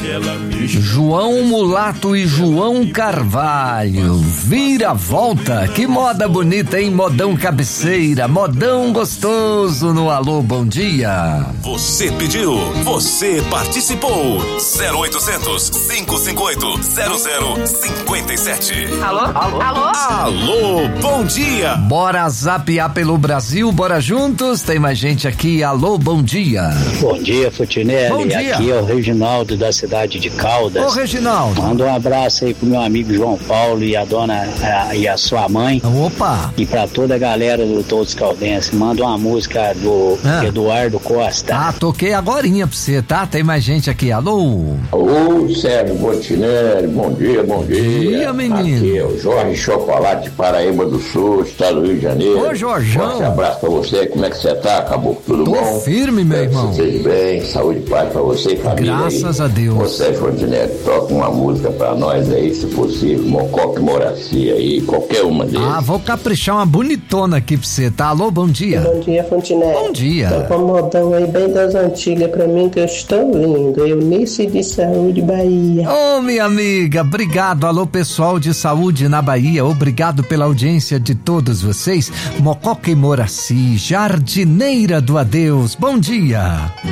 João Mulato e João Carvalho, vira-volta, que moda bonita, hein? Modão cabeceira, modão gostoso no Alô Bom Dia. Você pediu, você participou. 0800 558 0057. Alô? Alô? Alô? Alô, bom dia. Bora zapear pelo Brasil, bora juntos, tem mais gente aqui. Alô, bom dia. Bom dia, Futinelli. Bom dia. Aqui é o Reginaldo da cidade de Caldas. Ô, Reginaldo. Manda um abraço aí pro meu amigo João Paulo e a dona e a sua mãe. Opa. E pra toda a galera do Todos Caldenses. Manda uma música do Eduardo Costa. Ah, toquei agorinha pra você, tá? Tem mais gente aqui. Alô? Ô, Sérgio Futinelli, bom dia, bom dia. Bom dia, menino. Aqui é o Jorge Chocolate de Paraíba do Sul, estado do Rio de Janeiro. Ô, Jorjão. Forte abraço pra você, como é que você tá? Acabou tudo Tô bom? firme, meu irmão. Que você esteja bem, saúde e paz pra você e família. Graças aí. a Deus. Você, Futinelli, toca uma música pra nós aí, se possível, Mococa e Moracia aí, qualquer uma deles. Ah, vou caprichar uma bonitona aqui pra você, tá? Alô, bom dia. Bom dia, Fontinelli. Bom dia. Toca um modão aí bem das antigas pra mim que eu estou lindo. Eunice de Saúde, Bahia. Ô, minha amiga, obrigado. Alô, pessoal de saúde na Bahia, obrigado pela audiência de todos vocês. Mococa e Moraci, jardineira do adeus, bom dia.